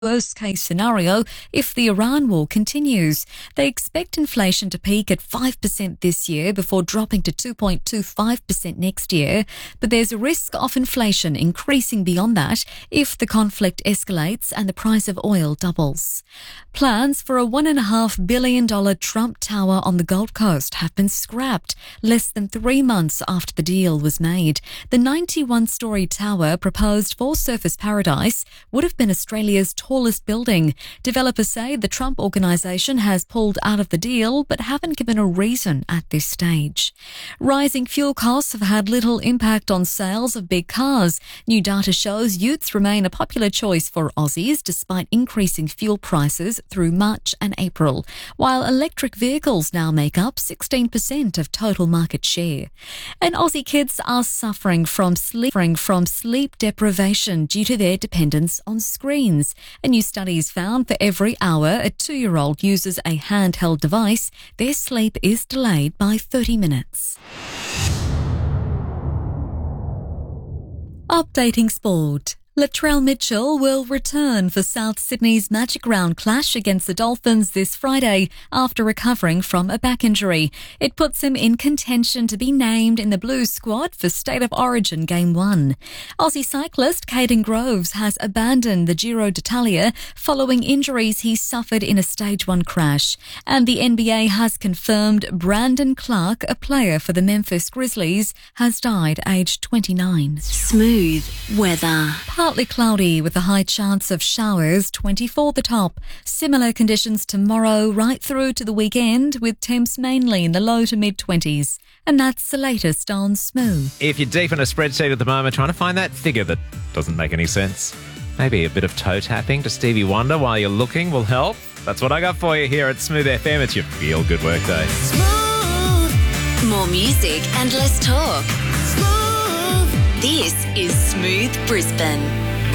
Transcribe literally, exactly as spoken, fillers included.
worst-case scenario if the Iran war continues. They expect inflation to peak at five percent this year before dropping to two point two five percent next year, but there's a risk of inflation increasing beyond that if the conflict escalates and the price of oil doubles. Plans for a one point five billion dollars Trump Tower on the Gold Coast have been scrapped less than three months after the deal was made. The ninety-one-storey tower proposed for Surfers Paradise would have been Australia's tallest building. Developers say the Trump organisation has pulled out of the deal but haven't given a reason at this stage. Rising fuel costs have had little impact on sales of big cars. New data shows utes remain a popular choice for Aussies despite increasing fuel prices through March and April, while electric vehicles now make up sixteen percent of total market share. And Aussie kids are suffering from sleep, from sleep deprivation due to their dependence on screens. A new study's found for every hour a two-year-old uses a handheld device, their sleep is delayed by thirty minutes. Updating sport. Latrell Mitchell will return for South Sydney's Magic Round clash against the Dolphins this Friday after recovering from a back injury. It puts him in contention to be named in the Blues squad for State of Origin Game one. Aussie cyclist Caden Groves has abandoned the Giro d'Italia following injuries he suffered in a Stage one crash. And the N B A has confirmed Brandon Clark, a player for the Memphis Grizzlies, has died aged twenty-nine. Smooth weather. Partly cloudy with a high chance of showers, twenty-four the top. Similar conditions tomorrow right through to the weekend with temps mainly in the low to mid-twenties. And that's the latest on Smooth. If you're deep in a spreadsheet at the moment trying to find that figure that doesn't make any sense, maybe a bit of toe tapping to Stevie Wonder while you're looking will help. That's what I got for you here at Smooth F M. It's your feel-good workday. Smooth. More music and less talk. Smooth. This is Smooth Brisbane.